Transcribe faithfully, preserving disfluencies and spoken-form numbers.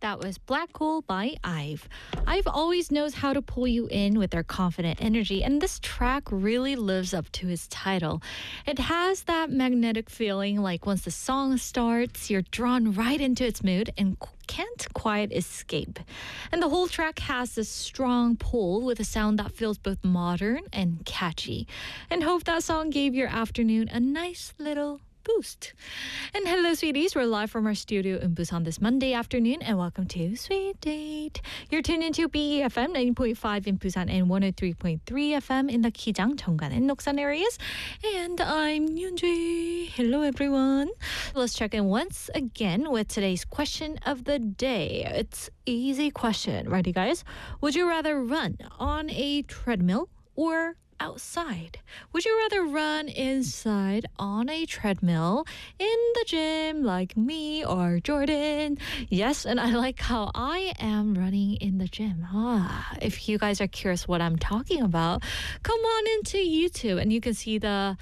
That was Black Hole by Ive. Ive always knows how to pull you in with their confident energy, and this track really lives up to its title. It has that magnetic feeling like once the song starts, you're drawn right into its mood and can't quite escape. And the whole track has this strong pull with a sound that feels both modern and catchy. And hope that song gave your afternoon a nice little boost. And hello, sweeties. We're live from our studio in Busan this Monday afternoon, and welcome to Sweet Date. You're tuned into B E F M ninety point five in Busan and one oh three point three F M in the Kijang, Cheonggan, and Noksan areas. And I'm Yoonji. Hello, everyone. Let's check in once again with today's question of the day. It's easy question. Ready, guys? Would you rather run on a treadmill or outside? Would you rather run inside on a treadmill in the gym like me or Jordan? Yes, and I like how I am running in the gym. Ah, if you guys are curious what I'm talking about, come on into YouTube and you can see the